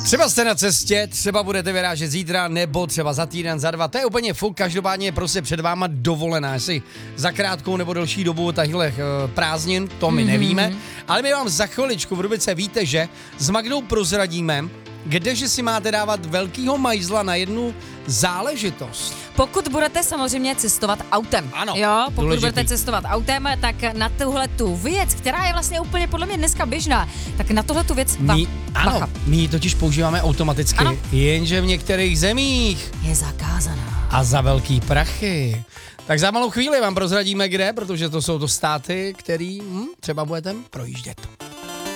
Třeba jste na cestě, třeba budete vyrážet zítra, nebo třeba za týden, za dva, to je úplně fuk, každopádně je prostě před váma dovolená, jestli za krátkou nebo delší dobu tadyhle prázdnin, to my nevíme, ale my vám za chviličku v rubrice Víte, že s Magdou prozradíme, kdeže si máte dávat velkýho majzla na jednu záležitost. Pokud budete samozřejmě cestovat autem. Ano, jo, pokud důležitý. budete cestovat autem, tak na tuhle tu věc, která je vlastně úplně podle mě dneska běžná, tak na tuhle tu věc bacha. My ji totiž používáme automaticky, Ano. jenže v některých zemích Je zakázaná. a za velký prachy. Tak za malou chvíli vám prozradíme kde, protože to jsou to státy, který třeba budete projíždět.